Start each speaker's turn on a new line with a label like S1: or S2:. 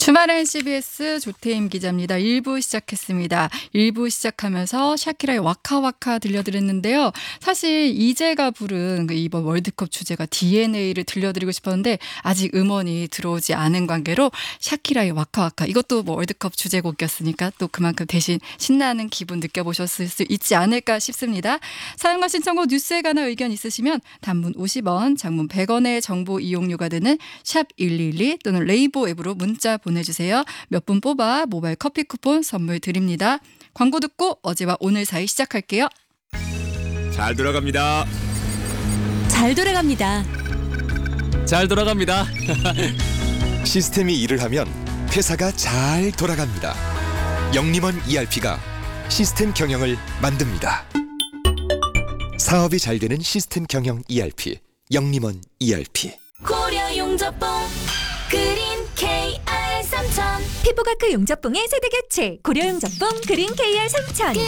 S1: 주말엔 CBS 조태임 기자입니다. 1부 시작했습니다. 1부 시작하면서 샤키라의 와카와카 들려드렸는데요. 사실 이재가 부른 이번 월드컵 주제가 DNA를 들려드리고 싶었는데 아직 음원이 들어오지 않은 관계로 샤키라의 와카와카, 이것도 뭐 월드컵 주제곡이었으니까 또 그만큼 대신 신나는 기분 느껴보셨을 수 있지 않을까 싶습니다. 사용과 신청곡 뉴스에 관한 의견 있으시면 단문 50원, 장문 100원의 정보 이용료가 되는 샵 112 또는 레이보 앱으로 문자 보내주세요. 몇 분 뽑아 모바일 커피 쿠폰 선물 드립니다. 광고 듣고 어제와 오늘 사이 시작할게요.
S2: 잘 돌아갑니다.
S3: 잘 돌아갑니다.
S4: 잘 돌아갑니다.
S5: 시스템이 일을 하면 회사가 잘 돌아갑니다. 영림원 ERP가 시스템 경영을 만듭니다. 사업이 잘 되는 시스템 경영 ERP, 영림원 ERP.
S3: 고려 용접봉 그린 KR 3000 피부과크 용접봉의 세대 교체 고려 용접봉 그린 KR 3000